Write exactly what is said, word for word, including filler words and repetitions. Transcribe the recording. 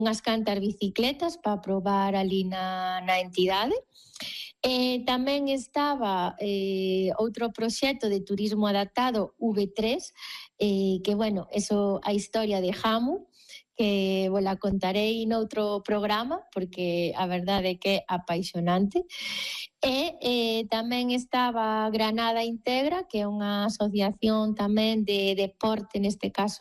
unhas cantas bicicletas para probar ali na, na entidade. E tamén estaba eh, outro proxecto de turismo adaptado V tres, eh, que, bueno, eso, a historia de Jamu, que vos la contarei noutro programa, porque a verdade é que é apaixonante. E eh, tamén estaba Granada Integra, que é unha asociación tamén de deporte, neste caso